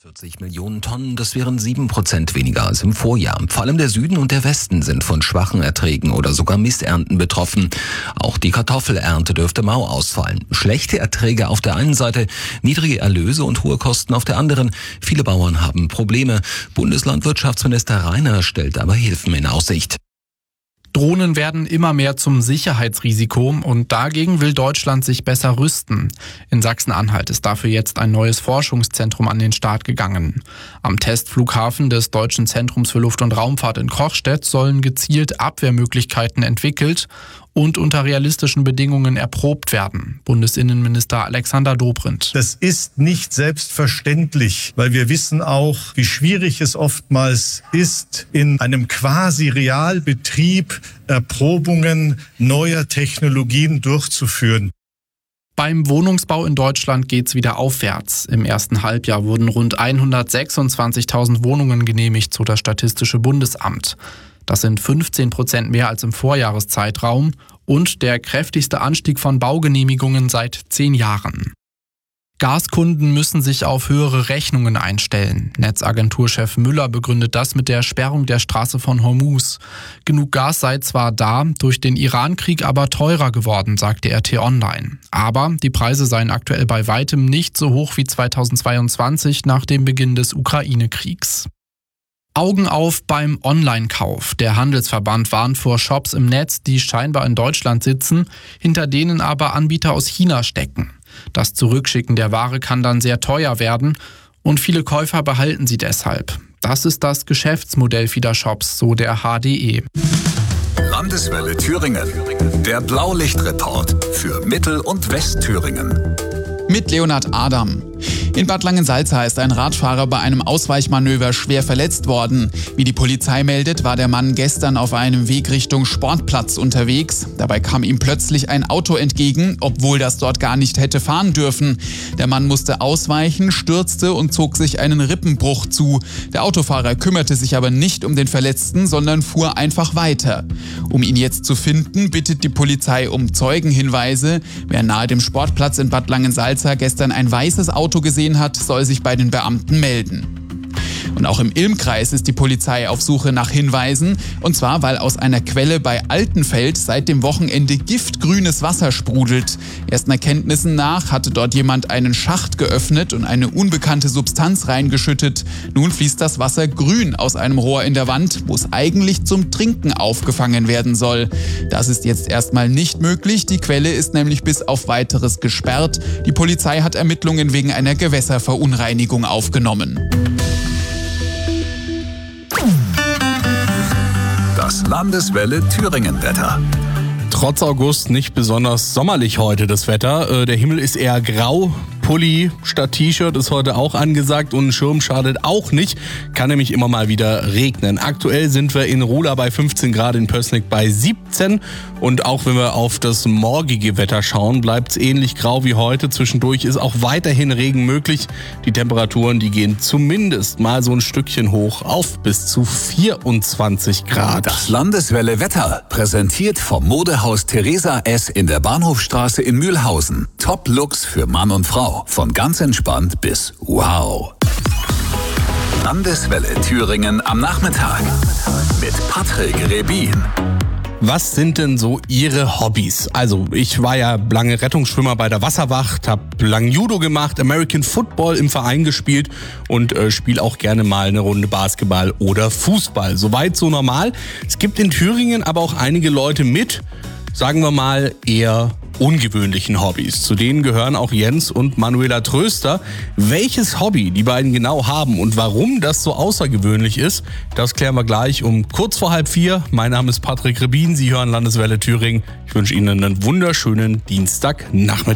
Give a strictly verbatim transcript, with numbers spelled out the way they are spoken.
vierzig Millionen Tonnen, das wären sieben Prozent weniger als im Vorjahr. Vor allem der Süden und der Westen sind von schwachen Erträgen oder sogar Missernten betroffen. Auch die Kartoffelernte dürfte mau ausfallen. Schlechte Erträge auf der einen Seite, niedrige Erlöse und hohe Kosten auf der anderen. Viele Bauern haben Probleme. Bundeslandwirtschaftsminister Reiner stellt aber Hilfen in Aussicht. Drohnen werden immer mehr zum Sicherheitsrisiko und dagegen will Deutschland sich besser rüsten. In Sachsen-Anhalt ist dafür jetzt ein neues Forschungszentrum an den Start gegangen. Am Testflughafen des Deutschen Zentrums für Luft- und Raumfahrt in Kochstedt sollen gezielt Abwehrmöglichkeiten entwickelt und unter realistischen Bedingungen erprobt werden. Bundesinnenminister Alexander Dobrindt. Das ist nicht selbstverständlich, weil wir wissen auch, wie schwierig es oftmals ist, in einem quasi Realbetrieb Erprobungen neuer Technologien durchzuführen. Beim Wohnungsbau in Deutschland geht's wieder aufwärts. Im ersten Halbjahr wurden rund hundertsechsundzwanzigtausend Wohnungen genehmigt, so das Statistische Bundesamt. Das sind fünfzehn Prozent mehr als im Vorjahreszeitraum und der kräftigste Anstieg von Baugenehmigungen seit zehn Jahren. Gaskunden müssen sich auf höhere Rechnungen einstellen. Netzagenturchef Müller begründet das mit der Sperrung der Straße von Hormuz. Genug Gas sei zwar da, durch den Irankrieg aber teurer geworden, sagte R T Online. Aber die Preise seien aktuell bei weitem nicht so hoch wie zweitausendzweiundzwanzig nach dem Beginn des Ukraine-Kriegs. Augen auf beim Online-Kauf. Der Handelsverband warnt vor Shops im Netz, die scheinbar in Deutschland sitzen, hinter denen aber Anbieter aus China stecken. Das Zurückschicken der Ware kann dann sehr teuer werden und viele Käufer behalten sie deshalb. Das ist das Geschäftsmodell vieler Shops, so der H D E. Landeswelle Thüringen. Der Blaulichtreport für Mittel- und Westthüringen. Mit Leonhard Adam. In Bad Langensalza ist ein Radfahrer bei einem Ausweichmanöver schwer verletzt worden. Wie die Polizei meldet, war der Mann gestern auf einem Weg Richtung Sportplatz unterwegs. Dabei kam ihm plötzlich ein Auto entgegen, obwohl das dort gar nicht hätte fahren dürfen. Der Mann musste ausweichen, stürzte und zog sich einen Rippenbruch zu. Der Autofahrer kümmerte sich aber nicht um den Verletzten, sondern fuhr einfach weiter. Um ihn jetzt zu finden, bittet die Polizei um Zeugenhinweise. Wer nahe dem Sportplatz in Bad Langensalza gestern ein weißes Auto gesehen hat, soll sich bei den Beamten melden. Und auch im Ilm-Kreis ist die Polizei auf Suche nach Hinweisen. Und zwar, weil aus einer Quelle bei Altenfeld seit dem Wochenende giftgrünes Wasser sprudelt. Ersten Erkenntnissen nach hatte dort jemand einen Schacht geöffnet und eine unbekannte Substanz reingeschüttet. Nun fließt das Wasser grün aus einem Rohr in der Wand, wo es eigentlich zum Trinken aufgefangen werden soll. Das ist jetzt erstmal nicht möglich. Die Quelle ist nämlich bis auf Weiteres gesperrt. Die Polizei hat Ermittlungen wegen einer Gewässerverunreinigung aufgenommen. Das Landeswelle Thüringen-Wetter. Trotz August nicht besonders sommerlich heute das Wetter. Der Himmel ist eher grau. Pulli statt T-Shirt ist heute auch angesagt und ein Schirm schadet auch nicht. Kann nämlich immer mal wieder regnen. Aktuell sind wir in Ruhla bei fünfzehn Grad, in Pößneck bei siebzehn. Und auch wenn wir auf das morgige Wetter schauen, bleibt es ähnlich grau wie heute. Zwischendurch ist auch weiterhin Regen möglich. Die Temperaturen, die gehen zumindest mal so ein Stückchen hoch auf bis zu vierundzwanzig Grad. Das Landeswelle Wetter, präsentiert vom Modehaus Theresa S. in der Bahnhofstraße in Mühlhausen. Top-Looks für Mann und Frau. Von ganz entspannt bis wow. Landeswelle Thüringen am Nachmittag mit Patrick Rebin. Was sind denn so Ihre Hobbys? Also ich war ja lange Rettungsschwimmer bei der Wasserwacht, habe lang Judo gemacht, American Football im Verein gespielt und äh, spiele auch gerne mal eine Runde Basketball oder Fußball. Soweit so normal. Es gibt in Thüringen aber auch einige Leute mit, sagen wir mal, eher ungewöhnlichen Hobbys. Zu denen gehören auch Jens und Manuela Tröster. Welches Hobby die beiden genau haben und warum das so außergewöhnlich ist, das klären wir gleich um kurz vor halb vier. Mein Name ist Patrick Rebin, Sie hören Landeswelle Thüringen. Ich wünsche Ihnen einen wunderschönen Dienstagnachmittag.